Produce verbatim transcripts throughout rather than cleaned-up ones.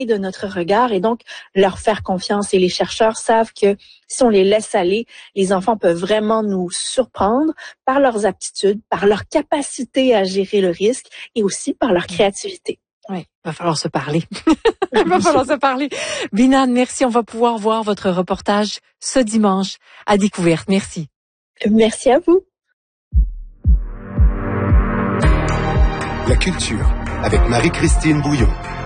de notre regard et donc leur faire confiance. Et les chercheurs savent que si on les laisse aller, les enfants peuvent vraiment nous surprendre par leurs aptitudes, par leur capacité à gérer le risque et aussi par leur créativité. Oui, il va falloir se parler. Il va falloir se parler. Binan, merci. On va pouvoir voir votre reportage ce dimanche à Découverte. Merci. Merci à vous. La culture avec Marie-Christine Bouillon.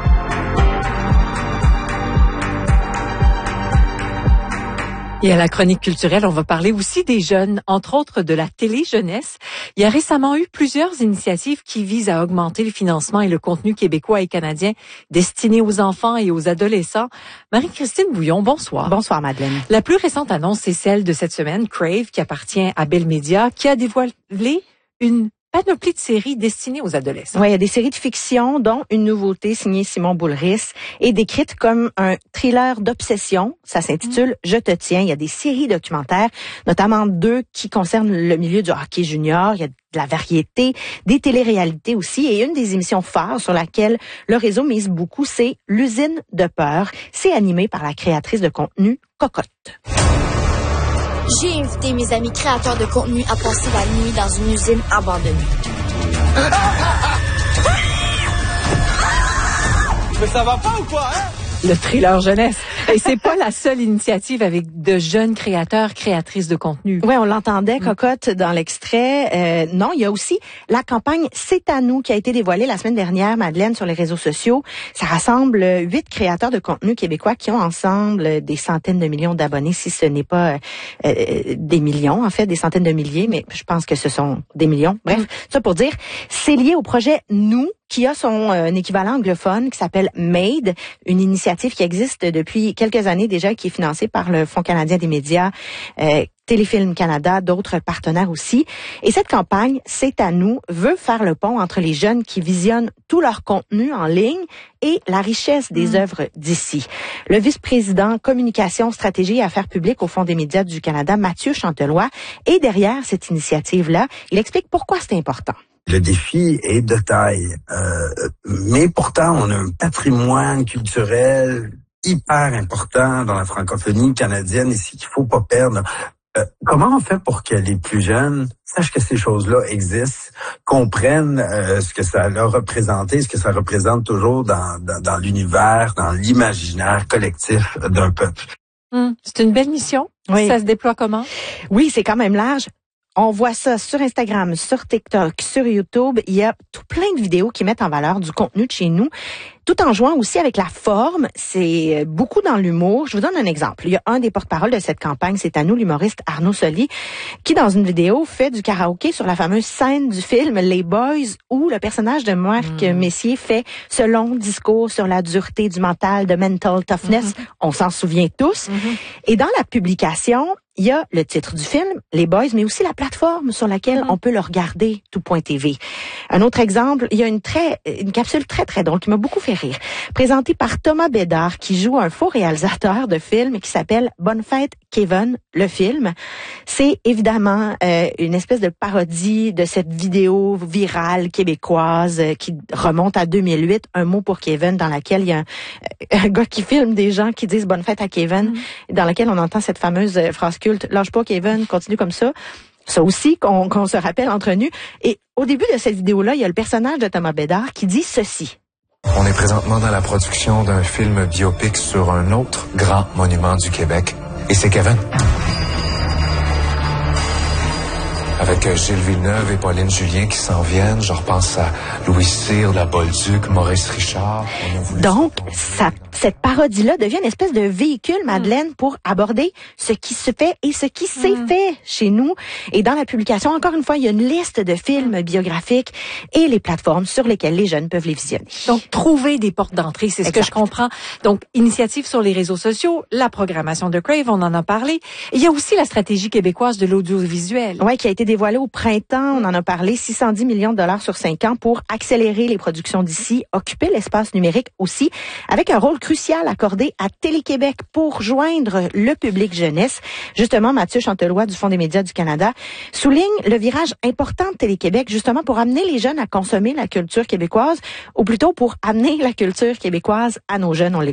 Et à la chronique culturelle, on va parler aussi des jeunes, entre autres de la télé-jeunesse. Il y a récemment eu plusieurs initiatives qui visent à augmenter le financement et le contenu québécois et canadien destiné aux enfants et aux adolescents. Marie-Christine Bouillon, bonsoir. Bonsoir, Madeleine. La plus récente annonce, c'est celle de cette semaine, Crave, qui appartient à Bell Media, qui a dévoilé une panoplie de séries destinées aux adolescents. Oui, il y a des séries de fiction, dont une nouveauté signée Simon Boulris et décrite comme un thriller d'obsession. Ça s'intitule mmh. Je te tiens. Il y a des séries documentaires, notamment deux qui concernent le milieu du hockey junior. Il y a de la variété, des téléréalités aussi. Et une des émissions phares sur laquelle le réseau mise beaucoup, c'est L'usine de peur. C'est animé par la créatrice de contenu Cocotte. J'ai invité mes amis créateurs de contenu à passer la nuit dans une usine abandonnée. Mais ça va pas ou quoi, hein? Le thriller jeunesse. Et c'est pas la seule initiative avec de jeunes créateurs, créatrices de contenu. Oui, on l'entendait, Cocotte, dans l'extrait. Euh, non, il y a aussi la campagne C'est à nous qui a été dévoilée la semaine dernière, Madeleine, sur les réseaux sociaux. Ça rassemble huit créateurs de contenu québécois qui ont ensemble des centaines de millions d'abonnés, si ce n'est pas euh, des millions, en fait, des centaines de milliers, mais je pense que ce sont des millions. Bref, mmh. ça pour dire, c'est lié au projet Nous, qui a son euh, équivalent anglophone qui s'appelle Made, une initiative qui existe depuis quelques années déjà, qui est financée par le Fonds canadien des médias, euh, Téléfilm Canada, d'autres partenaires aussi. Et cette campagne, C'est à nous, veut faire le pont entre les jeunes qui visionnent tout leur contenu en ligne et la richesse des mmh. œuvres d'ici. Le vice-président communication, stratégie et affaires publiques au Fonds des médias du Canada, Mathieu Chantelois, est derrière cette initiative-là. Il explique pourquoi c'est important. Le défi est de taille, euh, mais pourtant on a un patrimoine culturel hyper important dans la francophonie canadienne ici qu'il faut pas perdre. Euh, comment on fait pour que les plus jeunes sachent que ces choses-là existent, comprennent euh, ce que ça a représenté, ce que ça représente toujours dans, dans, dans l'univers, dans l'imaginaire collectif d'un peuple? Hum, c'est une belle mission. Oui. Ça se déploie comment? Oui, c'est quand même large. On voit ça sur Instagram, sur TikTok, sur YouTube. Il y a tout plein de vidéos qui mettent en valeur du contenu de chez nous, tout en jouant aussi avec la forme. C'est beaucoup dans l'humour. Je vous donne un exemple. Il y a un des porte-parole de cette campagne, c'est à nous, l'humoriste Arnaud Soli, qui dans une vidéo fait du karaoké sur la fameuse scène du film Les Boys, où le personnage de Marc mmh. Messier fait ce long discours sur la dureté du mental, de mental toughness. Mmh. On s'en souvient tous. Mmh. Et dans la publication, il y a le titre du film, Les Boys, mais aussi la plateforme sur laquelle mmh. on peut le regarder, tout point T V. Un autre exemple, il y a une très, une capsule très, très drôle qui m'a beaucoup fait rire, présentée par Thomas Bédard, qui joue un faux réalisateur de film qui s'appelle Bonne fête, Kevin, le film. C'est évidemment euh, une espèce de parodie de cette vidéo virale québécoise euh, qui remonte à deux mille huit, Un mot pour Kevin, dans laquelle il y a un, un gars qui filme des gens qui disent Bonne fête à Kevin, mmh. dans laquelle on entend cette fameuse phrase culte, lâche pas Kevin, continue comme ça. Ça aussi qu'on, qu'on se rappelle entre nous. Et au début de cette vidéo-là, il y a le personnage de Thomas Bédard qui dit ceci. On est présentement dans la production d'un film biopic sur un autre grand monument du Québec. Et c'est Kevin. Avec Gilles Villeneuve et Pauline Julien qui s'en viennent. Je repense à Louis Cyr, la Bolduc, Maurice Richard. Donc, ça, cette parodie-là devient une espèce de véhicule, Madeleine, mmh. pour aborder ce qui se fait et ce qui s'est mmh. fait chez nous. Et dans la publication, encore une fois, il y a une liste de films biographiques et les plateformes sur lesquelles les jeunes peuvent les visionner. Donc, trouver des portes d'entrée, c'est ce exact. que je comprends. Donc, initiative sur les réseaux sociaux, la programmation de Crave, on en a parlé. Et il y a aussi la stratégie québécoise de l'audiovisuel. Oui, qui a été dévoilé au printemps, on en a parlé, six cent dix millions de dollars sur cinq ans pour accélérer les productions d'ici, occuper l'espace numérique aussi, avec un rôle crucial accordé à Télé-Québec pour joindre le public jeunesse. Justement, Mathieu Chantelois du Fonds des médias du Canada souligne le virage important de Télé-Québec, justement pour amener les jeunes à consommer la culture québécoise, ou plutôt pour amener la culture québécoise à nos jeunes. On l'écoute.